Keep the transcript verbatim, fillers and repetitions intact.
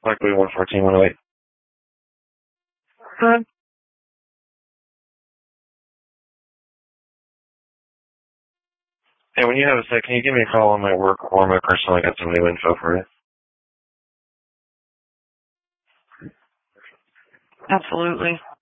Likely one fourteen, one oh eight. Good. Hey, when you have a sec, can you give me a call on my work or my personal? I got some new info for you. Absolutely.